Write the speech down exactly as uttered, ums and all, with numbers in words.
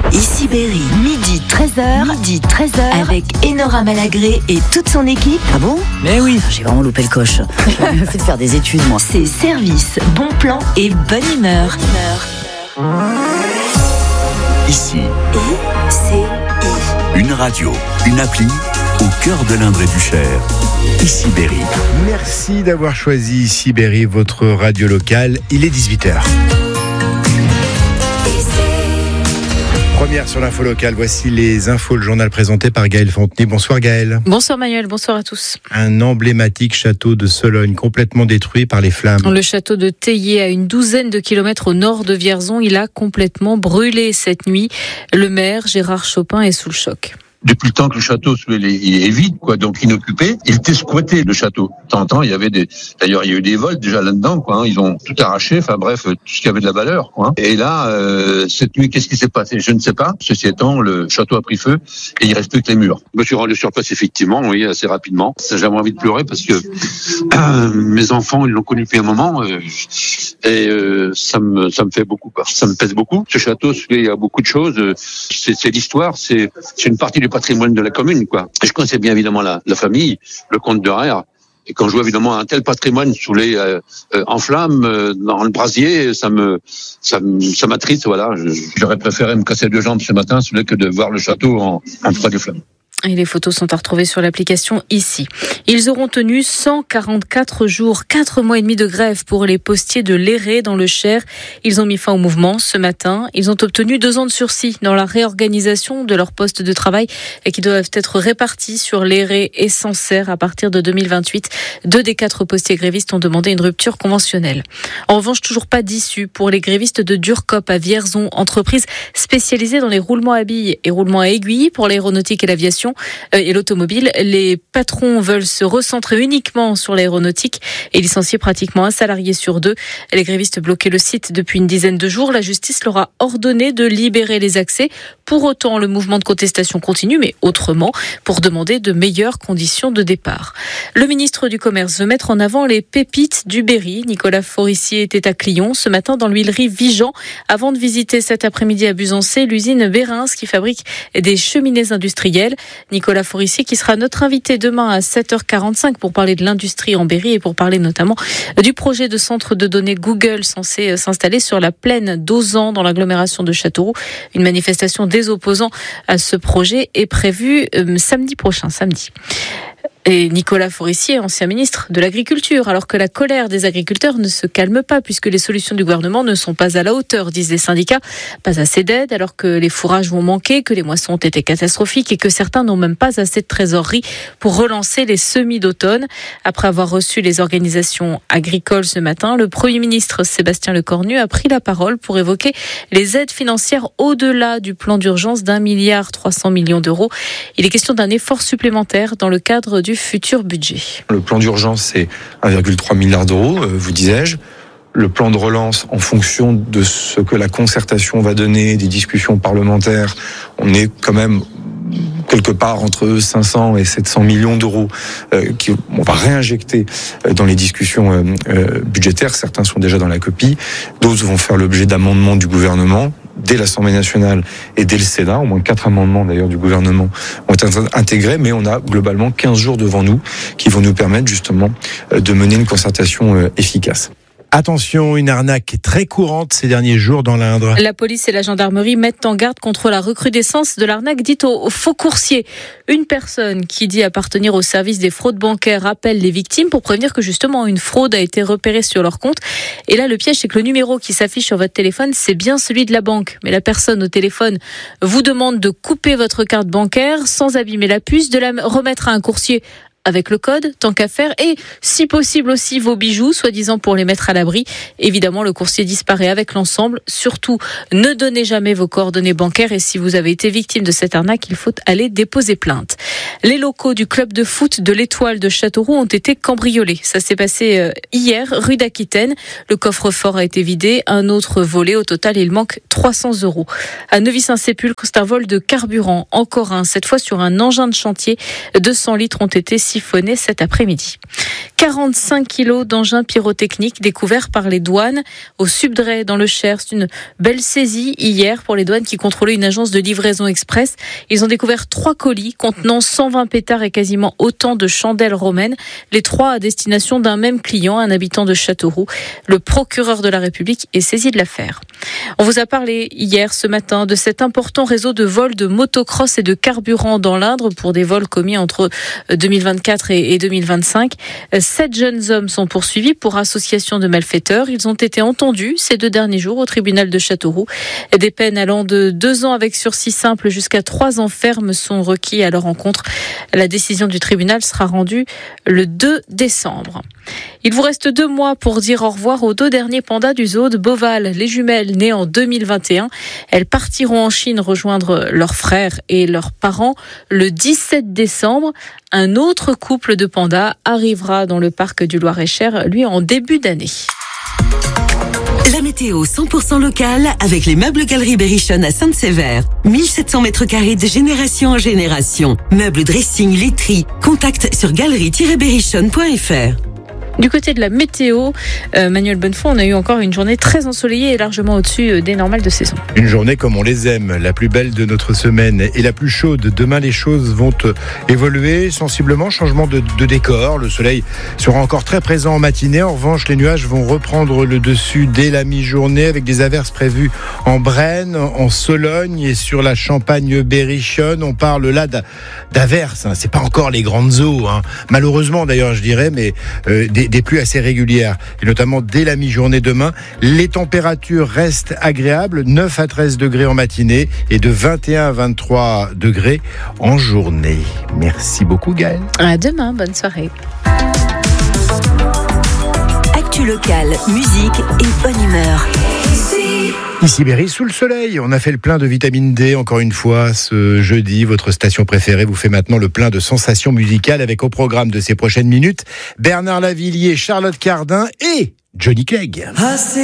Ici Berry, midi treize heures, midi treize heures, avec Enora Malagré et toute son équipe. Ah bon ? Mais oui. J'ai vraiment loupé le coche. Faites faire des études, moi. C'est service, bon plan et bonne humeur. Ici, Et c'est une radio, une appli au cœur de l'Indre et du Cher. Ici Berry. Merci d'avoir choisi Ici Berry, votre radio locale. Il est dix-huit heures. Première sur l'info locale, voici les infos, le journal présenté par Gaël Fontenay. Bonsoir Gaël. Bonsoir Manuel, bonsoir à tous. Un emblématique château de Sologne complètement détruit par les flammes. Le château de Théier, à une douzaine de kilomètres au nord de Vierzon, il a complètement brûlé cette nuit. Le maire Gérard Chopin est sous le choc. Depuis le temps que le château il est vide, quoi, donc inoccupé, il était squatté, le château. De temps en temps, il y avait des, d'ailleurs, il y a eu des vols déjà là-dedans, quoi. Hein. Ils ont tout arraché, enfin bref, tout ce qui avait de la valeur, quoi. Et là, euh, cette nuit, qu'est-ce qui s'est passé ? Je ne sais pas. Ceci étant, le château a pris feu et il reste plus que les murs. Je me suis rendu sur place effectivement, oui, assez rapidement. J'avais envie de pleurer parce que euh, mes enfants, ils l'ont connu depuis un moment euh, et euh, ça me, ça me fait beaucoup, quoi. Ça me pèse beaucoup. Ce château, il y a beaucoup de choses. C'est, c'est l'histoire, c'est, c'est une partie du patrimoine de la commune, quoi. Et je connaissais bien évidemment la, la famille, le comte de Rère. Et quand je vois évidemment un tel patrimoine sous les euh, euh, en flammes euh, dans le brasier, ça me ça me, ça m'attriste, voilà. Je, j'aurais préféré me casser deux jambes ce matin, que de voir le château en, en froid de flammes. Et les photos sont à retrouver sur l'application Ici. Ils auront tenu cent quarante-quatre jours, quatre mois et demi de grève pour les postiers de l'Éré dans le Cher. Ils ont mis fin au mouvement ce matin. Ils ont obtenu deux ans de sursis dans la réorganisation de leur poste de travail et qui doivent être répartis sur l'Éré et Sancerre à partir de deux mille vingt-huit. Deux des quatre postiers grévistes ont demandé une rupture conventionnelle. En revanche, toujours pas d'issue pour les grévistes de Durcop à Vierzon, entreprise spécialisée dans les roulements à billes et roulements à aiguilles pour l'aéronautique et l'aviation et l'automobile. Les patrons veulent se recentrer uniquement sur l'aéronautique et licencier pratiquement un salarié sur deux. Les grévistes bloquaient le site depuis une dizaine de jours. La justice leur a ordonné de libérer les accès. Pour autant, le mouvement de contestation continue, mais autrement, pour demander de meilleures conditions de départ. Le ministre du Commerce veut mettre en avant les pépites du Berry. Nicolas Forissier était à Clion ce matin dans l'huilerie Vigan avant de visiter cet après-midi à Buzancé l'usine Bérins qui fabrique des cheminées industrielles. Nicolas Forissier qui sera notre invité demain à sept heures quarante-cinq pour parler de l'industrie en Berry et pour parler notamment du projet de centre de données Google censé s'installer sur la plaine d'Auzan dans l'agglomération de Châteauroux. Une manifestation des opposants à ce projet est prévue euh, samedi prochain, samedi. Et Nicolas Forissier, ancien ministre de l'Agriculture, alors que la colère des agriculteurs ne se calme pas puisque les solutions du gouvernement ne sont pas à la hauteur, disent les syndicats. Pas assez d'aide alors que les fourrages vont manquer, que les moissons ont été catastrophiques et que certains n'ont même pas assez de trésorerie pour relancer les semis d'automne. Après avoir reçu les organisations agricoles ce matin, le Premier ministre Sébastien Lecornu a pris la parole pour évoquer les aides financières au-delà du plan d'urgence d'un milliard trois cents millions d'euros. Il est question d'un effort supplémentaire dans le cadre du futur budget. Le plan d'urgence, c'est un virgule trois milliard d'euros, euh, vous disais-je. Le plan de relance, en fonction de ce que la concertation va donner, des discussions parlementaires, on est quand même quelque part entre cinq cents et sept cents millions d'euros euh, qui on va réinjecter dans les discussions euh, euh, budgétaires. Certains sont déjà dans la copie, d'autres vont faire l'objet d'amendements du gouvernement dès l'Assemblée nationale et dès le Sénat. Au moins quatre amendements d'ailleurs du gouvernement ont été intégrés, mais on a globalement quinze jours devant nous qui vont nous permettre justement de mener une concertation efficace. Attention, une arnaque très courante ces derniers jours dans l'Indre. La police et la gendarmerie mettent en garde contre la recrudescence de l'arnaque dite aux faux coursiers. Une personne qui dit appartenir au service des fraudes bancaires appelle les victimes pour prévenir que justement une fraude a été repérée sur leur compte. Et là, le piège, c'est que le numéro qui s'affiche sur votre téléphone, c'est bien celui de la banque. Mais la personne au téléphone vous demande de couper votre carte bancaire sans abîmer la puce, de la remettre à un coursier avec le code, tant qu'à faire, et si possible aussi vos bijoux, soi-disant pour les mettre à l'abri. Évidemment, le coursier disparaît avec l'ensemble. Surtout, ne donnez jamais vos coordonnées bancaires et si vous avez été victime de cette arnaque, il faut aller déposer plainte. Les locaux du club de foot de l'Étoile de Châteauroux ont été cambriolés. Ça s'est passé hier, rue d'Aquitaine. Le coffre-fort a été vidé, un autre volé. Au total, il manque trois cents euros. À Neuvy-Saint-Sépulcre, c'est un vol de carburant, encore un, cette fois sur un engin de chantier. deux cents litres ont été signés siphonner cet après-midi. quarante-cinq kilos d'engins pyrotechniques découverts par les douanes au Subdret dans le Cher. C'est une belle saisie hier pour les douanes qui contrôlaient une agence de livraison express. Ils ont découvert trois colis contenant cent vingt pétards et quasiment autant de chandelles romaines. Les trois à destination d'un même client, un habitant de Châteauroux. Le procureur de la République est saisi de l'affaire. On vous a parlé hier, ce matin, de cet important réseau de vols de motocross et de carburant dans l'Indre pour des vols commis entre deux mille vingt-quatre et deux mille vingt-cinq. Sept jeunes hommes sont poursuivis pour association de malfaiteurs. Ils ont été entendus ces deux derniers jours au tribunal de Châteauroux. Des peines allant de deux ans avec sursis simple jusqu'à trois ans ferme sont requis à leur encontre. La décision du tribunal sera rendue le deux décembre. Il vous reste deux mois pour dire au revoir aux deux derniers pandas du zoo de Beauval. Les jumelles nées en deux mille vingt et un. Elles partiront en Chine rejoindre leurs frères et leurs parents le dix-sept décembre. Un autre couple de pandas arrivera dans le parc du Loir-et-Cher, lui, en début d'année. La météo cent pour cent locale avec les meubles Galeries Berrichon à Sainte-Sévère. mille sept cents mètres carrés de génération en génération. Meubles, dressing, literie. Contact sur galerie tiret berrichon point f r. Du côté de la météo, euh, Manuel Bonnefond, on a eu encore une journée très ensoleillée et largement au-dessus des normales de saison. Une journée comme on les aime, la plus belle de notre semaine et la plus chaude. Demain, les choses vont évoluer sensiblement, changement de, de décor. Le soleil sera encore très présent en matinée. En revanche, les nuages vont reprendre le dessus dès la mi-journée avec des averses prévues en Brenne, en Sologne et sur la Champagne-Berrichonne. On parle là d'averses, hein. C'est pas encore les grandes eaux, hein. Malheureusement d'ailleurs, je dirais, mais euh, des Des pluies assez régulières, et notamment dès la mi-journée demain. Les températures restent agréables, neuf à treize degrés en matinée et de vingt et un à vingt-trois degrés en journée. Merci beaucoup Gaëlle. À demain, bonne soirée. Actu locale, musique et bonne humeur. Ici Berry, sous le soleil, on a fait le plein de vitamine D encore une fois ce jeudi. Votre station préférée vous fait maintenant le plein de sensations musicales avec au programme de ces prochaines minutes Bernard Lavillier, Charlotte Cardin et Johnny Clegg.